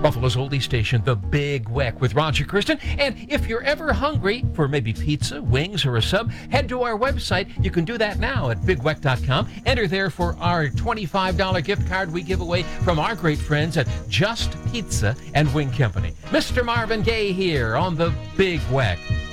Buffalo's oldie station, The Big Weck with Roger Kristen. And if you're ever hungry for maybe pizza, wings, or a sub, head to our website. You can do that now at bigweck.com. Enter there for our $25 gift card we give away from our great friends at Just Pizza and Wing Company. Mr. Marvin Gaye here on The Big Weck.